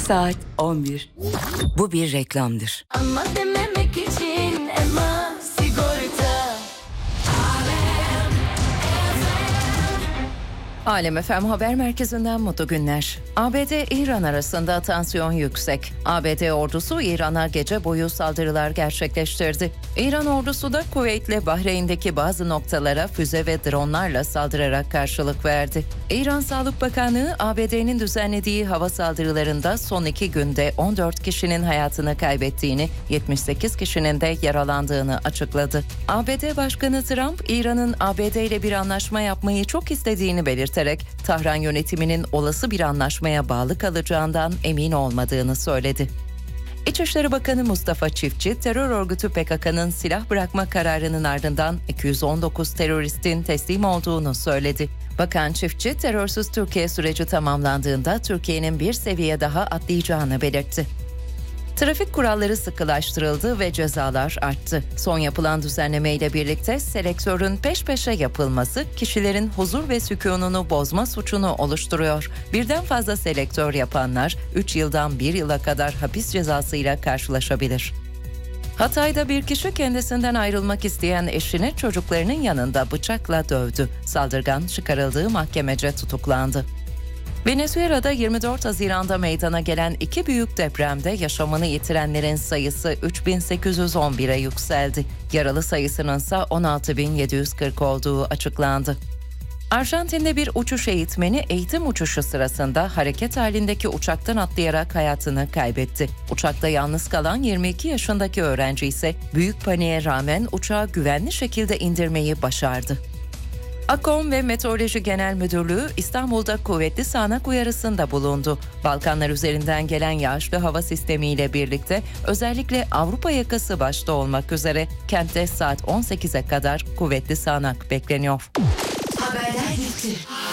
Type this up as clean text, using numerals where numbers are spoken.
Saat 11. Bu bir reklamdır. Ama dememek için Ema Sigorta. Alem FM Haber Merkezi'nden mutlu günler. ABD-İran arasında tansiyon yüksek. ABD ordusu İran'a gece boyu saldırılar gerçekleştirdi. İran ordusu da Kuveyt'le Bahreyn'deki bazı noktalara füze ve dronlarla saldırarak karşılık verdi. İran Sağlık Bakanlığı, ABD'nin düzenlediği hava saldırılarında son 2 günde 14 kişinin hayatını kaybettiğini, 78 kişinin de yaralandığını açıkladı. ABD Başkanı Trump, İran'ın ABD ile bir anlaşma yapmayı çok istediğini belirterek, Tahran yönetiminin olası bir anlaşmaya bağlı kalacağından emin olmadığını söyledi. İçişleri Bakanı Mustafa Çiftçi, terör örgütü PKK'nın silah bırakma kararının ardından 219 teröristin teslim olduğunu söyledi. Bakan Çiftçi, terörsüz Türkiye süreci tamamlandığında Türkiye'nin bir seviye daha atlayacağını belirtti. Trafik kuralları sıkılaştırıldı ve cezalar arttı. Son yapılan düzenlemeyle birlikte selektörün peş peşe yapılması kişilerin huzur ve sükununu bozma suçunu oluşturuyor. Birden fazla selektör yapanlar 3 yıldan 1 yıla kadar hapis cezasıyla karşılaşabilir. Hatay'da bir kişi kendisinden ayrılmak isteyen eşini çocuklarının yanında bıçakla dövdü. Saldırgan çıkarıldığı mahkemece tutuklandı. Venezuela'da 24 Haziran'da meydana gelen 2 büyük depremde yaşamını yitirenlerin sayısı 3.811'e yükseldi. Yaralı sayısının ise 16.740 olduğu açıklandı. Arjantin'de bir uçuş eğitmeni eğitim uçuşu sırasında hareket halindeki uçaktan atlayarak hayatını kaybetti. Uçakta yalnız kalan 22 yaşındaki öğrenci ise büyük paniğe rağmen uçağı güvenli şekilde indirmeyi başardı. AKOM ve Meteoroloji Genel Müdürlüğü İstanbul'da kuvvetli sağanak uyarısında bulundu. Balkanlar üzerinden gelen yağışlı hava sistemiyle birlikte özellikle Avrupa yakası başta olmak üzere kentte saat 18'e kadar kuvvetli sağanak bekleniyor. Haberler bitti.